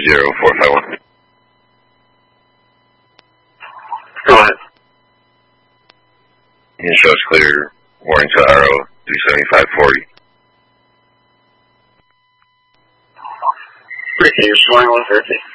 30451. Go ahead. You can show us clear warning to RO 37540. Briefing, 2150.